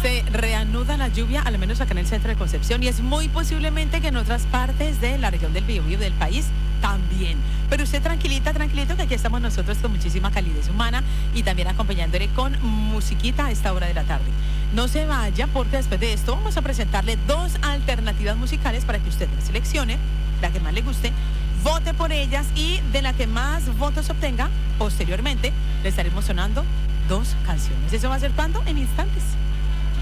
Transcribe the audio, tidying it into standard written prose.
Se reanuda la lluvia, al menos acá en el centro de Concepción, y es muy posiblemente que en otras partes de la región del Biobío del país también. Pero usted tranquilito, que aquí estamos nosotros con muchísima calidez humana y también acompañándole con musiquita a esta hora de la tarde. No se vaya, porque después de esto vamos a presentarle dos alternativas musicales para que usted la seleccione, la que más le guste, vote por ellas y de la que más votos obtenga, posteriormente le estaremos sonando dos canciones. ¿Eso va a ser cuándo? En instantes.